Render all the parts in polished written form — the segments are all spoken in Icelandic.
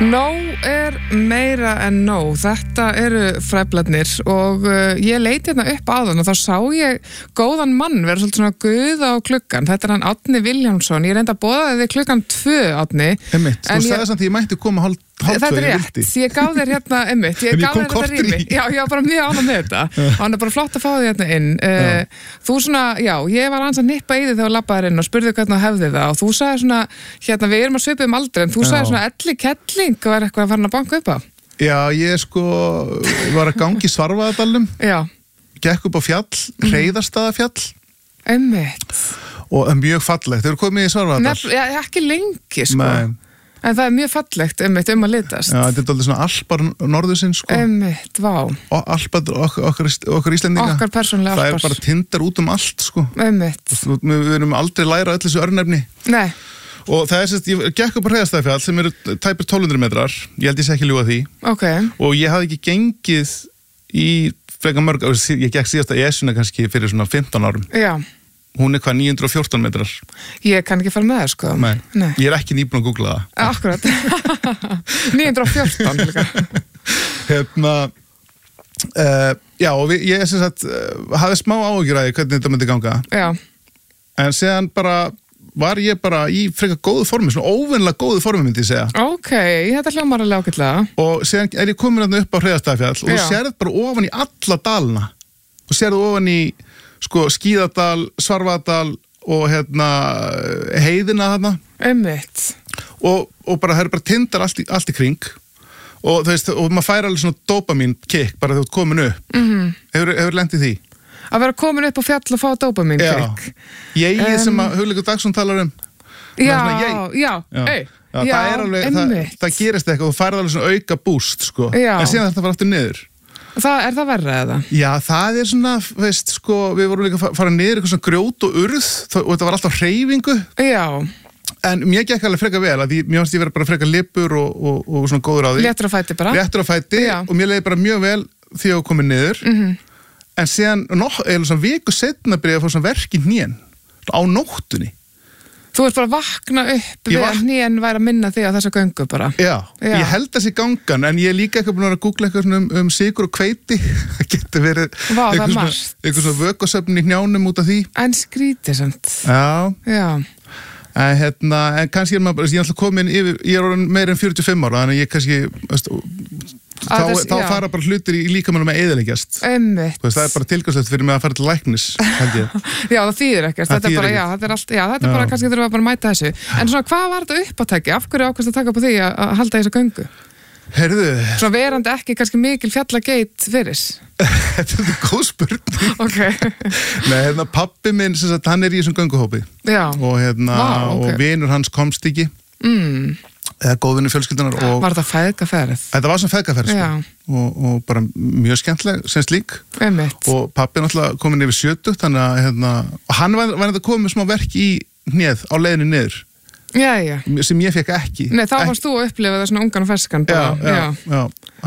Nóg meira en nóg. Þetta eru fræblarnir og ég leiti hérna upp áðan og þá sá ég góðan mann vera svolítið svona guða á klukkan. Þetta hann Árni Vilhjálmsson. Ég reyndi að boða þig klukkan 2, Árni. Einmitt, þú sagði samt að ég mætti koma hálf þetta er rétt, ég gaf þér hérna einmitt, ég gaf þér þetta rými. Já, ég var bara mjög ánægð með þetta. Og hann bara flott að fá þig hérna inn. Þú svona, já, ég var aðeins að nippa í þig þegar þú labbaðir inn og spurði hvernig þú hefði það og þú sagði svona, hérna við erum að svipa aldrei en þú sagði svona elli kettling og er eitthvað að fara að banka upp á. Já, ég var að gangi í Svarfaðardalnum. Já. Gekk upp á fjall, Hreiðarstaðafjall. Einmitt. Og mjög fallegt. Hefur komið í Svarfaðardal? Já, ekki lengi, sko. Nei. En það er mjög fallegt, einmitt, að litast. Já, þetta er alveg svona Alpar norðursins, sko. Einmitt, vá. Alpar okkar Íslendinga. Okkar persónulega Alpar. Það er bara tindar út allt, sko. Einmitt. Við erum aldrei læra öll þessu örnefni. Nei. Og það er sérst, ég gekk upp á Hreiðarstaðafjall sem eru tæpir 1200 metrar. Ég held ég sé ekki ljúga því. Ok. Og ég hafði ekki gengið í frekar mörg, ég gekk síðast að Esjuna kannski fyrir svona 15 árum. Já. Hún er hvað 914 metrar. Ég kann ekki fara með það, sko. Nei. Ég er ekki nýbúin að googla það. Akkurat. 914 líka. Já, og ég sem sagt hafði smá áhyggjur af því hvernig þetta myndi ganga. Já. En séðan var ég bara í frekar góðu formi, svona óvenlega góðu formi myndi ég segja. Ok, þetta hljómar alveg ágætlega. Og séðan er ég komin þarna upp á Hreiðarstaðafjall og þú sérð bara ofan í alla dalna. Þú sérð ofan í Skíðadal, Svarfaðardal og heiðina þarna. Einmitt. Og bara, það eru bara tindar allt í kring og þú veist, og maður fær alveg svona dopamín kick bara þegar þú ert komin upp. Hefur lent í því? Að vera komin upp á fjall og fá dopamín kick? Já, ég sem að Hugleikur Dagsson talar um. Já. Það er alveg, það gerist eitthvað og þú færð alveg svona auka búst, sko. Já. En síðan þetta var aftur niður. Er það verra eða? Já, það er svona, veist, sko, við vorum líka að fara niður eitthvað svona grjót og urð og þetta var alltaf hreyfingu. Já. En mér gekk alveg frekar vel, að mér fannst ég vera bara frekar lippur og svona góður á því. Léttur á fæti bara. Léttur á fæti og mér leiði bara mjög vel því að ég komið niður. En síðan, eða svona viku seinna byrjaði að fá svona verk í hnén á nóttunni. Þú ert bara að vakna upp við að hnén væri að minna þig á þessa göngu bara. Já, ég held þessi gangan, en ég er líka ekki búin að googla eitthvað sykur og hveiti. Það getur verið eitthvað svona vökvasöfn í hnjánum út af því. En skrítið samt. Já. En kannski er maður, ég er alltaf komin yfir, ég er meira en 45 ára, þannig ég kannski, þá fara bara hlutir í líkamannum að eyðileggjast. Einmitt. Það er bara tilgangslegt fyrir mig að fara til læknis, held ég. Já, það þýðir ekkert. Þetta er bara, þetta er allt, þetta er bara kannski þurfum að bara mæta þessu. En svona, hvað var þetta uppátæki? Af hverju ákvæmst að taka upp á því að halda þessa göngu? Heyrðu. Svona verandi ekki kannski mikil fjallageit fyrir? Þetta er góð spurning. Ok. Nei, pabbi minn, hann er í þessum gönguhópi. Já. Og vinur hans komst ekki. Eða góðvinni fjölskyldunar. Var þetta feðgaferð? Þetta var svona feðgaferð, sko. Og bara mjög skemmtileg, sem slík. Einmitt. Og pabbi náttúrulega komin yfir 70, þannig að, og hann var þetta komið með smá verk í hnéð á leiðinni niður. Já. Sem ég fekk ekki. Nei, þá varst þú að upplifa það svona ungan og ferskan. Já.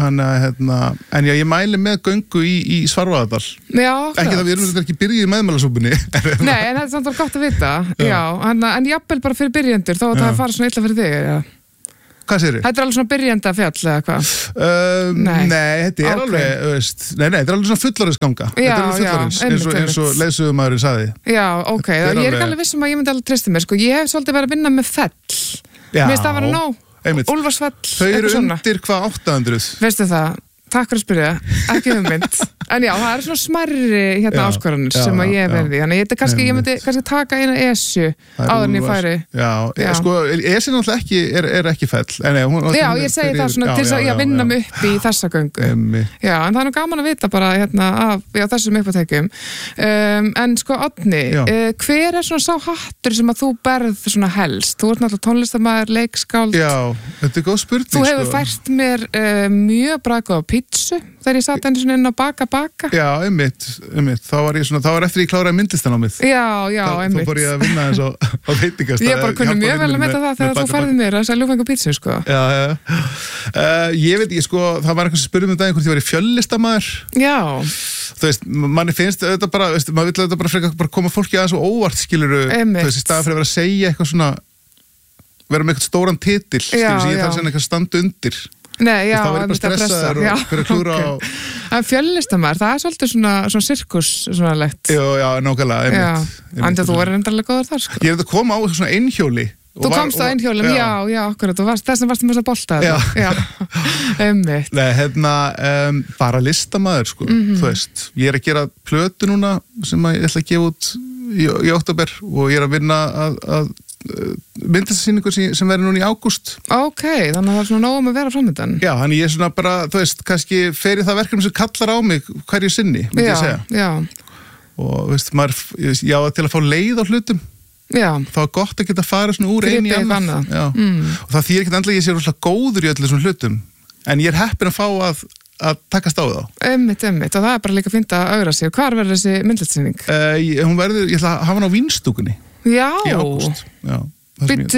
En já, ég mæli með göngu í Svarfaðardal. Já, ekki það, við erum ekki byrjuð í meðmælasúpunni. Nei, en þetta er samt gott að vita. Já, en jafnvel bara fyrir byrjendur, þó að það fara svona illa fyrir þig, já. Hvað segirðu? Þetta er alveg svona byrjenda fjall eða hvað? Nei, þetta er alveg, veist, nei, þetta er alveg svona fullorðinsganga. Þetta er alveg fullorðins, eins og leiðsögumaðurinn sagði. Já, ok, ég er ekki alveg vissum að ég myndi alveg treysta mér, sko. Ég hef svolítið verið að vinna með fell. Mér finnst það að vera nóg. Úlfarsfell, þau eru undir hvað 800? Veistu það? Takk fyrir að spyrja, ekki hugmynd. En já, það eru svona smærri áskoranir sem að ég verði. Þannig ég myndi kannski taka eina Esju áður en ég færi. Já, sko, Esju náttúrulega er ekki fell. Já, ég segi það svona til að vinna mig upp í þessa göngu. Já, en það er nú gaman að vita bara af þessum uppátækjum. En sko, Árni, hver er svona sá hattur sem að þú berð svona helst? Þú ert náttúrulega tónlistarmaður, leikskáld. Já, þetta er góð spurning. Þú hefur fært mér mjög bragðgóða pítsu þegar ég satt einu svona inn á baka. Já, einmitt. Það var eftir ég kláraði myndlistanámið. Já, einmitt. Þá fór ég að vinna eins á veitingastað. Ég bara kunni mjög vel að meta það þegar þú færði mér þessa ljúfengu pítsu, sko. Já. Ég veit ekki, sko, það var eitthvað sem spurði mig daginn hvort ég var í fjöllistamæður. Já. Þú veist, manni finnst þetta bara, maður vill þetta bara frekar koma fólki aðeins og óvart, skilurðu, þú veist, í staðan fyrir að vera að segja eitthvað svona vera með eitthvað stóran titil, skilur, ég þarf sem eitthvað standa undir. Nei, já, það var eitthvað stressaður og fyrir að klúra á... En fjöllistamæður, það svolítið svona sirkus, svona legt. Já, nákvæmlega, einmitt. Þú verður endarlega góður þar, sko. Ég að koma á svona einhjóli. Þú komst á einhjólum, já, akkurat, þess að varstu með þess að bolta þetta. Já, einmitt. Nei, bara listamaður, sko, þú veist. Ég að gera plötu núna sem ég ætla að gefa út í október og ég að vinna að myndlistarsýningu sem verður núna í ágúst. Ok, þannig að það er svona nóg að vera framöndan. Já, þannig ég svona bara, þú veist, kannski fer í það verkefni sem kallar á mig hverju sinni, myndi ég segja. Já. Og, veist, ég á það til að fá leið á hlutum. Já. Það var gott að geta farið svona úr einu í annað. Og það þýðir ekkert endlega ég sé rosalega góður í öllu þessum hlutum, en ég heppinn að fá að takast á þá. Einmitt, og það bara líka að finna að augra sig. Hvar verður þessi myndlistarsýning? Ég ætla að hafa hana á Vínstúkunni. Já. Í ágúst. Já. Býttu,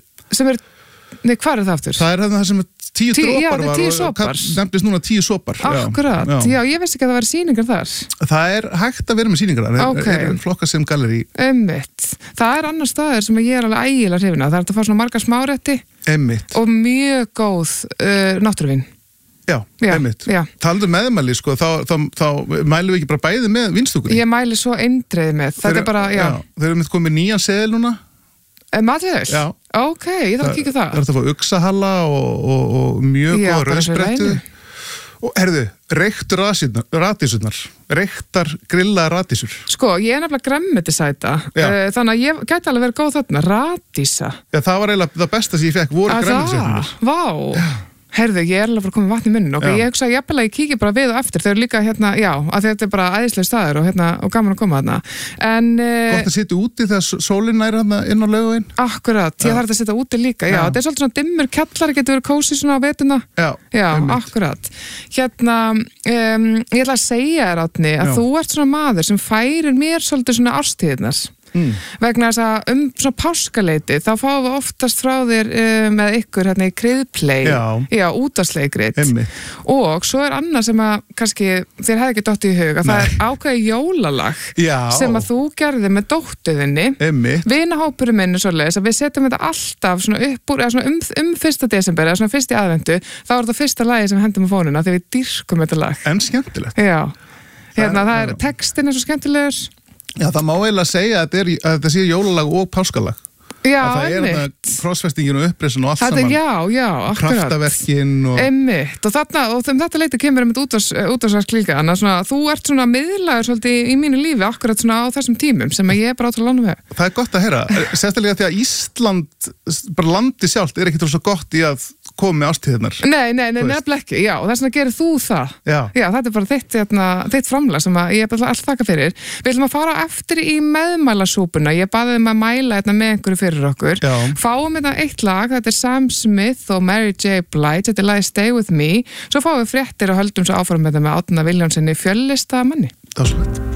hvar það aftur? Það það sem 10 dropar var 10 sopar. Nefndist núna 10 sopar. Akkurat, já, ég veist ekki að það væri sýningar þar. Það hægt að vera með sýningar þar. Það flokkast sem gallerí. Einmitt. Það annar staður sem ég alveg ægilega hrifin af. Það að fá svona margar smárétti. Einmitt. Og mjög góð náttúruvín. Já, einmitt. Taldu meðmæli, sko, þá mælum við ekki bara bæði með Vínstúkunni. Ég mæli svo eindreið með. Þetta bara, já. Þeir eru komið nýjan seðil núna. Maður? Já. Ok, ég þarf að kíkja það. Það er að fá uxahalla og mjög góða rauðsprettu. Og reyktur radísurnar. Reyktar grillaðar radísur. Sko, ég nefnilega grænmetisæta. Þannig að ég gæti alveg verið góð þarna. Radísa. Já, það var eiginlega það besta sem ég fekk, voru grænmetisætunar. Vá. Herðu, ég alveg bara komið vatn í munn og ég hugsa að ég kíkja bara við og eftir, þau eru líka að þetta bara æðislega staður og gaman að koma þarna. Gott að sitja úti þegar sólin nær inn á Laugaveginn. Akkurat, ég þarf að sitja úti líka, já, þetta er svolítið svona dimmur kjallari, getur verið kósí svona á vetuna. Já, akkurat. Ég ætla að segja þér, Árni, að þú ert svona maður sem færir mér svolítið svona árstíðirnar. Vegna þess að svona páskaleiti þá fáum við oftast frá þér með ykkur í Kryðplay útvarpsleikrit og svo er annað sem að kannski þér hefði ekki dottið í hug að það er ákveðið jólalag sem að þú gerði með dóttuðinni vinahópurinn minn svoleiðis að við setjum þetta alltaf svona upp úr eða svona 1. desember eða svona 1. aðventu þá er þetta fyrsta lagi sem við hendum á fónuna þegar við dýrkum þetta lag. En skemmtilegt. Já, það er textin er svo skemmtilegur. Já, það má eiginlega segja að þetta sé jólalag og páskalag. Já, það krossfestingin og upprisun og allt saman. Já, akkurat. Kraftaverkin og... Einmitt. Og þetta leiti kemur útvarpsverk líka. Þannig að þú ert svona miðlagur svolítið í mínu lífi akkurat svona á þessum tímum sem að ég er bara átrúlega lána með. Það er gott að heyra. Sérstaklega því að Ísland, bara landi sjálft, er ekkert svo gott í að koma með ástíðirnar. Nei, nefnilega ekki. Já, og þess vegna gerir þú það. Já, þetta er bara þitt framlag sem að ég er bara alltaf þakka fyrir. Við ætlum að fara eftir í meðmælasúpuna. Ég baði þeim að mæla með einhverju fyrir okkur. Já. Fáum þetta eitt lag, þetta er Sam Smith og Mary J. Blige, þetta er lagið Stay With Me. Svo fáum við fréttir og höldum svo áfram með Árna Vilhjálmssyni fjöllistamanni. Það er svo veit.